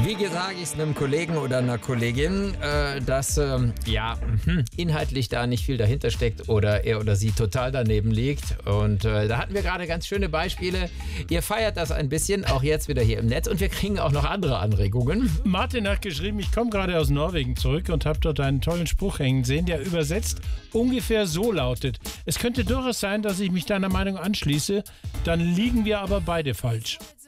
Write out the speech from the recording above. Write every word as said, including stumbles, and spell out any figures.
Wie sage ich es einem Kollegen oder einer Kollegin, äh, dass ähm, ja hm, inhaltlich da nicht viel dahinter steckt oder er oder sie total daneben liegt. Und äh, da hatten wir gerade ganz schöne Beispiele. Ihr feiert das ein bisschen, auch jetzt wieder hier im Netz. Und wir kriegen auch noch andere Anregungen. Martin hat geschrieben, ich komme gerade aus Norwegen zurück und habe dort einen tollen Spruch hängen sehen, der übersetzt ungefähr so lautet: Es könnte durchaus sein, dass ich mich deiner Meinung anschließe, dann liegen wir aber beide falsch.